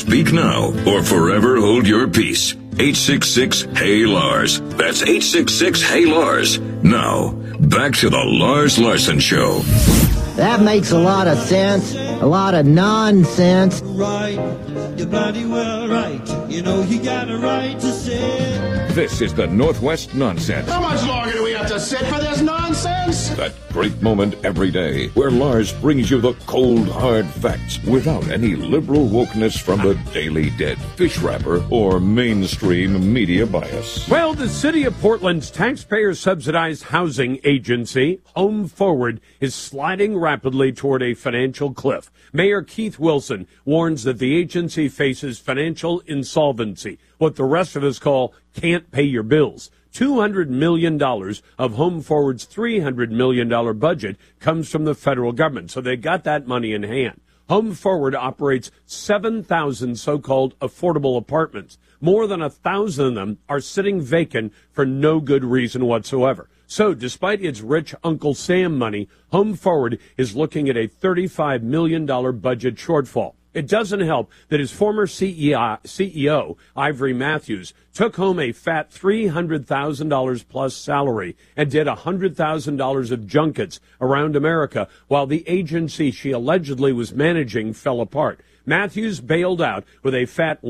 Speak now or forever hold your peace. 866-HEY-LARS. That's 866-HEY-LARS. Now, back to the Lars Larson Show. That makes a lot of sense. A lot of nonsense. Right, you're bloody well right. You know you got a right to say. This is the Northwest Nonsense. How much longer do we have to sit for this nonsense? That great moment every day where Lars brings you the cold, hard facts without any liberal wokeness from the Daily Dead, fish wrapper, or mainstream media bias. Well, the city of Portland's taxpayer-subsidized housing agency, Home Forward, is sliding rapidly toward a financial cliff. Mayor Keith Wilson warns that the agency faces financial insolvency, what the rest of us call can't pay your bills. $200 million of Home Forward's $300 million budget comes from the federal government, so they got that money in hand. Home Forward operates 7,000 so-called affordable apartments. More than 1,000 of them are sitting vacant for no good reason whatsoever. So despite its rich Uncle Sam money, Home Forward is looking at a $35 million budget shortfall. It doesn't help that his former CEO, Ivory Matthews, took home a fat $300,000 plus salary and did $100,000 of junkets around America while the agency she allegedly was managing fell apart. Matthews bailed out with a fat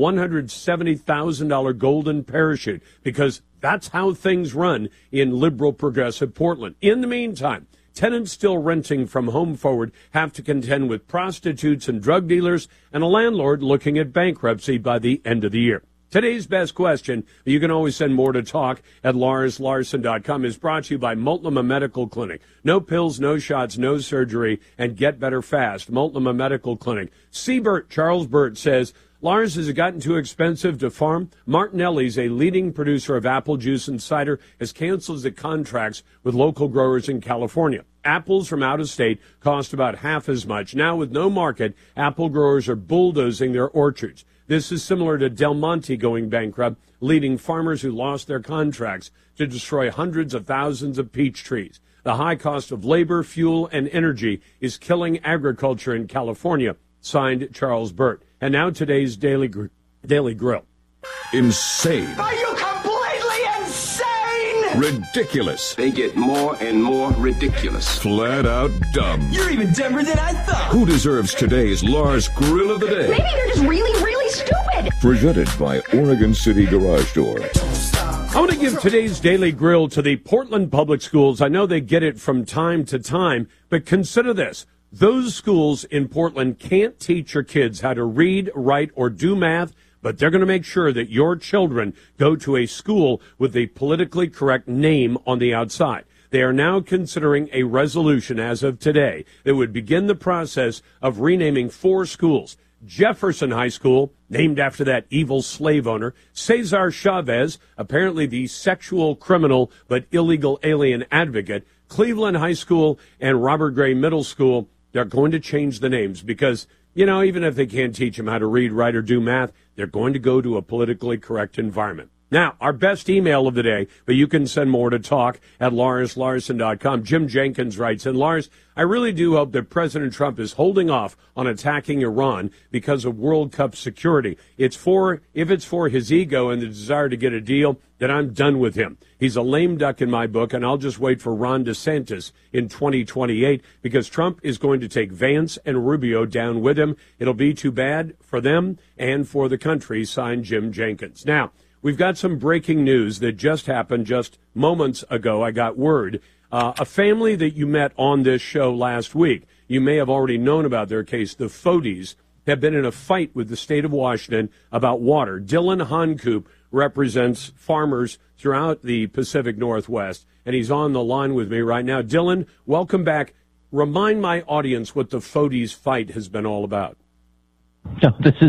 $170,000 golden parachute because that's how things run in liberal progressive Portland. In the meantime, tenants still renting from Home Forward have to contend with prostitutes and drug dealers and a landlord looking at bankruptcy by the end of the year. Today's best question, you can always send more to talk at LarsLarson.com, is brought to you by Multnomah Medical Clinic. No pills, no shots, no surgery, and get better fast. Multnomah Medical Clinic. Seabert, Charles Burt says, Lars, has it gotten too expensive to farm? Martinelli's, a leading producer of apple juice and cider, has canceled the contracts with local growers in California. Apples from out of state cost about half as much. Now, with no market, apple growers are bulldozing their orchards. This is similar to Del Monte going bankrupt, leading farmers who lost their contracts to destroy hundreds of thousands of peach trees. The high cost of labor, fuel, and energy is killing agriculture in California, signed Charles Burt. And now today's Daily Grill. Insane. Are you completely insane? Ridiculous. They get more and more ridiculous. Flat out dumb. You're even dumber than I thought. Who deserves today's Lars Grill of the Day? Maybe they're just really, really stupid. Presented by Oregon City Garage Door. I want to give today's Daily Grill to the Portland Public Schools. I know they get it from time to time, but consider this. Those schools in Portland can't teach your kids how to read, write, or do math, but they're going to make sure that your children go to a school with a politically correct name on the outside. They are now considering a resolution as of today that would begin the process of renaming 4 schools. Jefferson High School, named after that evil slave owner. Cesar Chavez, apparently the sexual criminal but illegal alien advocate. Cleveland High School and Robert Gray Middle School. They're going to change the names because, you know, even if they can't teach them how to read, write, or do math, they're going to go to a politically correct environment. Now, our best email of the day, but you can send more to talk at LarsLarson.com. Jim Jenkins writes, and Lars, I really do hope that President Trump is holding off on attacking Iran because of World Cup security. If it's for his ego and the desire to get a deal, then I'm done with him. He's a lame duck in my book, and I'll just wait for Ron DeSantis in 2028 because Trump is going to take Vance and Rubio down with him. It'll be too bad for them and for the country, signed Jim Jenkins. Now, we've got some breaking news that just happened just moments ago. I got word. A family that you met on this show last week, you may have already known about their case. The Fodys have been in a fight with the state of Washington about water. Dylan Honcoop represents farmers throughout the Pacific Northwest, and he's on the line with me right now. Dylan, welcome back. Remind my audience what the Fodys fight has been all about. No,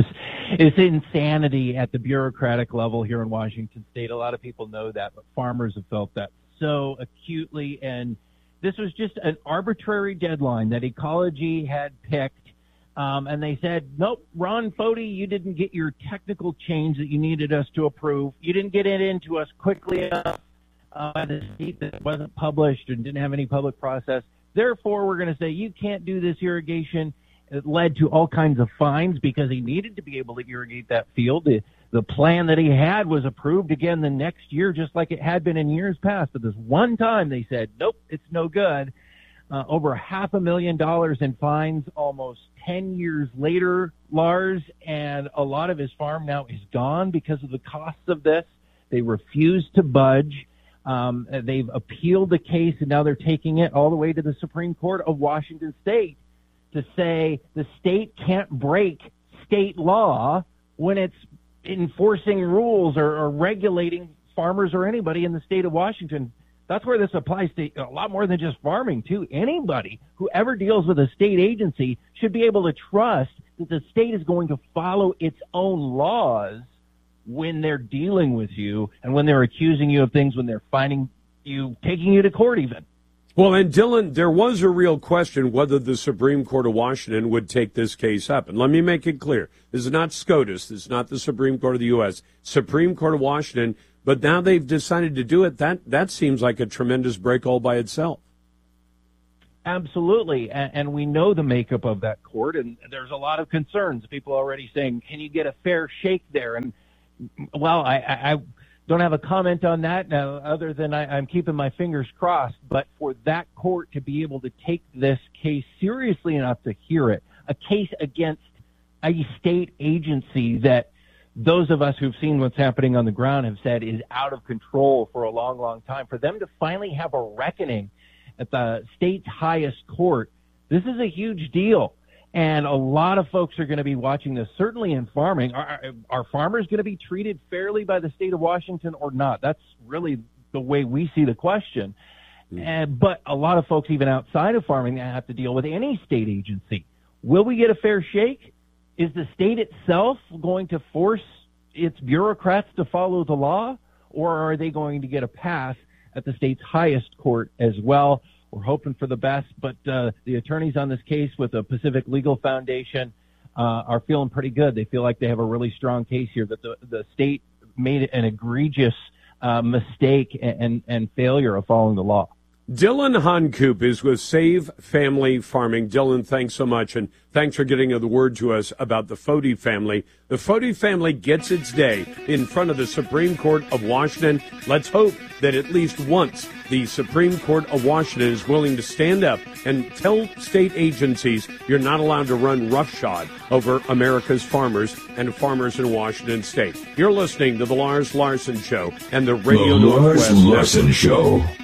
it's insanity at the bureaucratic level here in Washington State. A lot of people know that, but farmers have felt that so acutely. And this was just an arbitrary deadline that Ecology had picked. And they said, nope, Ron Fody, you didn't get your technical change that you needed us to approve. You didn't get it into us quickly enough by the state that wasn't published and didn't have any public process. Therefore, we're going to say you can't do this irrigation. It led to all kinds of fines because he needed to be able to irrigate that field. The plan that he had was approved again the next year, just like it had been in years past. But this one time they said, nope, it's no good. Over $500,000 in fines almost 10 years later, Lars, and a lot of his farm now is gone because of the costs of this. They refuse to budge. They've appealed the case, and now they're taking it all the way to the Supreme Court of Washington State to say the state can't break state law when it's enforcing rules or regulating farmers or anybody in the state of Washington. That's where this applies to a lot more than just farming, too. Anybody who ever deals with a state agency should be able to trust that the state is going to follow its own laws when they're dealing with you and when they're accusing you of things, when they're finding you, taking you to court even. Well, and Dylan, there was a real question whether the Supreme Court of Washington would take this case up. And let me make it clear. This is not SCOTUS. This is not the Supreme Court of the U.S. Supreme Court of Washington. But now they've decided to do it. That seems like a tremendous break all by itself. Absolutely. And we know the makeup of that court, and there's a lot of concerns. People already saying, can you get a fair shake there? And, well, I don't have a comment on that now, other than I'm keeping my fingers crossed. But for that court to be able to take this case seriously enough to hear it, a case against a state agency that those of us who've seen what's happening on the ground have said is out of control for a long, long time, for them to finally have a reckoning at the state's highest court, this is a huge deal. And a lot of folks are going to be watching this, certainly in farming. Are farmers going to be treated fairly by the state of Washington or not? That's really the way we see the question. But a lot of folks, even outside of farming, have to deal with any state agency. Will we get a fair shake? Is the state itself going to force its bureaucrats to follow the law, or are they going to get a pass at the state's highest court as well? We're hoping for the best, but the attorneys on this case with the Pacific Legal Foundation are feeling pretty good. They feel like they have a really strong case here, that the state made an egregious mistake and failure of following the law. Dylan Honcoop is with Save Family Farming. Dylan, thanks so much, and thanks for getting the word to us about the Foti family. The Foti family gets its day in front of the Supreme Court of Washington. Let's hope that at least once the Supreme Court of Washington is willing to stand up and tell state agencies you're not allowed to run roughshod over America's farmers and farmers in Washington State. You're listening to The Lars Larson Show and the Radio Northwest Network. Larson Show.